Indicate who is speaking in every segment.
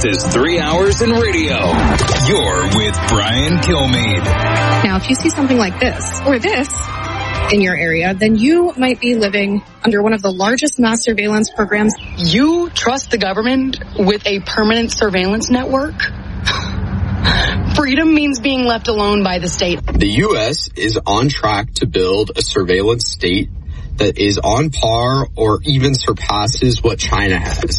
Speaker 1: is 3 hours in radio. You're with Brian Kilmeade.
Speaker 2: Now, if you see something like this or this in your area, then you might be living under one of the largest mass surveillance programs.
Speaker 3: You trust the government with a permanent surveillance network? Freedom means being left alone by the state.
Speaker 4: The U.S. is on track to build a surveillance state that is on par or even surpasses what China has.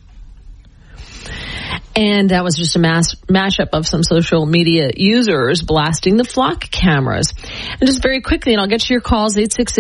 Speaker 5: And that was just a mashup of some social media users blasting the flock cameras. And just very quickly, and I'll get to your calls,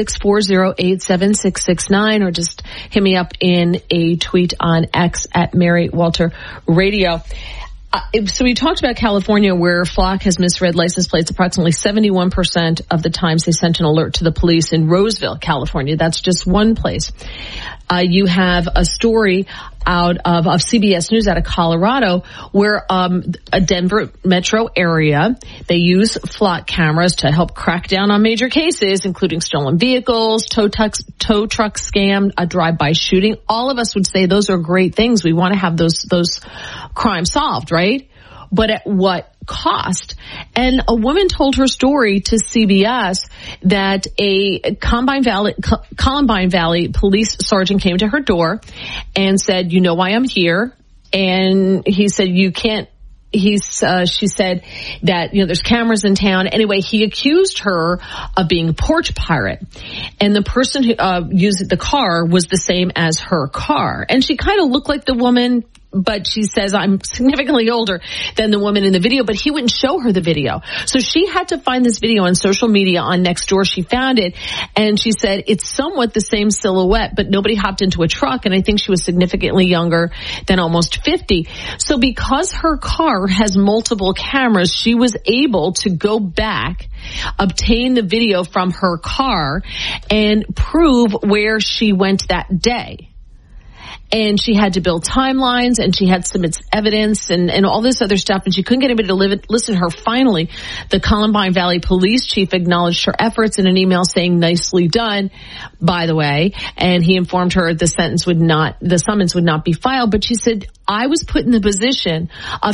Speaker 5: 866-408-7669, or just hit me up in a tweet on X at Mary Walter Radio. So we talked about California, where Flock has misread license plates approximately 71% of the times they sent an alert to the police in Roseville, California. That's just one place. You have a story out of CBS News out of Colorado, where a Denver metro area, they use Flock cameras to help crack down on major cases, including stolen vehicles, tow truck scam, a drive-by shooting. All of us would say those are great things. We want to have those crimes solved, right? But at what cost? And a woman told her story to CBS that a Columbine Valley police sergeant came to her door and said, "You know why I'm here?" And he said, "You can't." She said that, there's cameras in town. Anyway, he accused her of being a porch pirate. And the person who used the car was the same as her car. And she kind of looked like the woman, but she says, I'm significantly older than the woman in the video, but he wouldn't show her the video. So she had to find this video on social media on Nextdoor. She found it, and she said it's somewhat the same silhouette, but nobody hopped into a truck, and I think she was significantly younger than almost 50. So because her car has multiple cameras, she was able to go back, obtain the video from her car, and prove where she went that day. And she had to build timelines, and she had to submit evidence and all this other stuff, and she couldn't get anybody to listen to her. Finally, the Columbine Valley police chief acknowledged her efforts in an email saying, "Nicely done, by the way," and he informed her the summons would not be filed. But she said, I was put in the position of